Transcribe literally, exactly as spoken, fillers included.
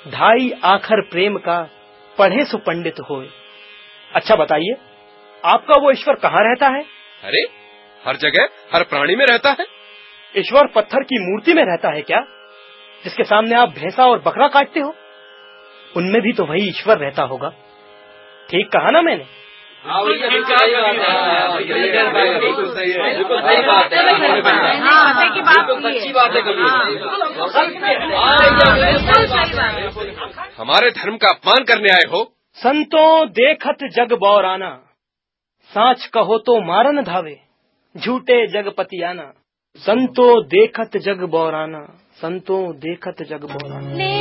ढाई आखर प्रेम का पढ़े सो पंडित होए। अच्छा बताइए, आपका वो ईश्वर कहाँ रहता है? अरे हर जगह, हर प्राणी में रहता है। ईश्वर पत्थर की मूर्ति में रहता है क्या, जिसके सामने आप भैंसा और बकरा काटते हो? उनमें भी तो वही ईश्वर रहता होगा। ठीक कहा ना मैंने? हमारे धर्म का अपमान करने आए हो? संतों देखत जग बौराना, साच कहो तो मारन धावे, झूठे जगपतियाना। संतों देखत जग बौराना, संतों देखत जग बौराना।